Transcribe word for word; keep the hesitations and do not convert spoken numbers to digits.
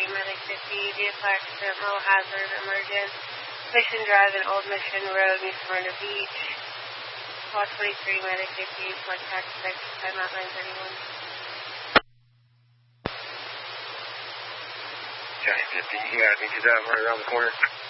twenty-three, Medic fifty, vehicle accident, low hazard, emergent, Mission Drive and Old Mission Road, New Smyrna Beach. Call twenty-three, Medic fifty, contact next time out nine thirty-one. Johnny fifty, you gotta meet you down right around the corner.